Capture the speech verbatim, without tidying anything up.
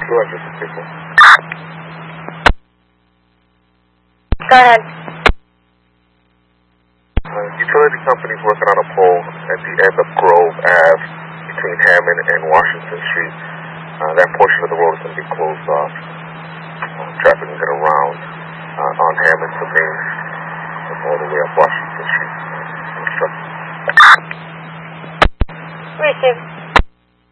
two hundred people. Go ahead. Uh, utility companies working on a pole at the end of Grove Ave between Hammond and Washington Street. Uh, that portion of the road is going to be closed off. Uh, traffic can get around uh, on Hammond to Main